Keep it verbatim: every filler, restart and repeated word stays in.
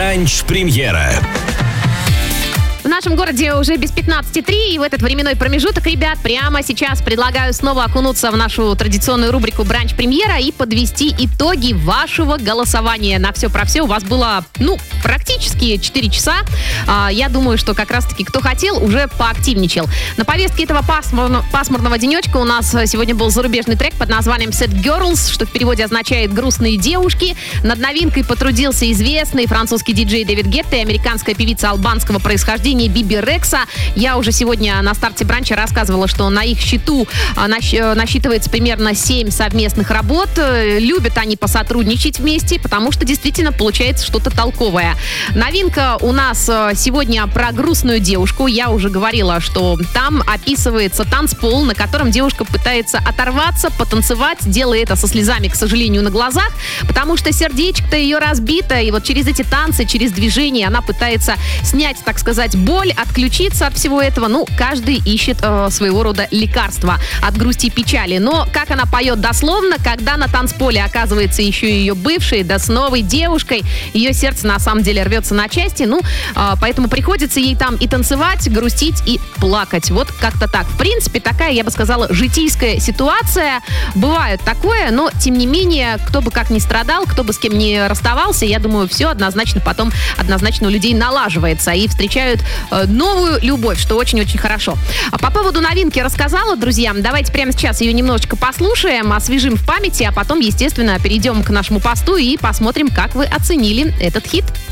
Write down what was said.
Бранч-премьера. В нашем городе уже без пятнадцати три, и в этот временной промежуток, ребят, прямо сейчас предлагаю снова окунуться в нашу традиционную рубрику «Бранч-премьера» и подвести итоги вашего голосования. На все про все у вас было, ну, практически четыре часа. А, я думаю, что как раз-таки кто хотел, уже поактивничал. На повестке этого пасмурно- пасмурного денечка у нас сегодня был зарубежный трек под названием «Sad Girls», что в переводе означает «грустные девушки». Над новинкой потрудился известный французский диджей Дэвид Гетта и американская певица албанского происхождения Биби Рекса. Я уже сегодня на старте бранча рассказывала, что на их счету а, нащ, насчитывается примерно семь совместных работ. Любят они посотрудничать вместе, потому что действительно получается что-то толковое. Новинка у нас сегодня про грустную девушку. Я уже говорила, что там описывается танцпол, на котором девушка пытается оторваться, потанцевать, делая это со слезами, к сожалению, на глазах, потому что сердечко-то ее разбито, и вот через эти танцы, через движение она пытается снять, так сказать, боль, отключиться от всего этого. Ну, каждый ищет э, своего рода лекарства от грусти и печали. Но как она поет дословно, когда на танцполе оказывается еще ее бывшей, да с новой девушкой, ее сердце на самом деле рвется на части. Ну, э, поэтому приходится ей там и танцевать, грустить и плакать. Вот как-то так. В принципе, такая, я бы сказала, житейская ситуация. Бывает такое, но, тем не менее, кто бы как ни страдал, кто бы с кем ни расставался, я думаю, все однозначно потом, однозначно у людей налаживается и встречают новую любовь, что очень-очень хорошо. А по поводу новинки рассказала, друзья. Давайте прямо сейчас ее немножечко послушаем, освежим в памяти, а потом, естественно, перейдем к нашему посту и посмотрим, как вы оценили этот хит.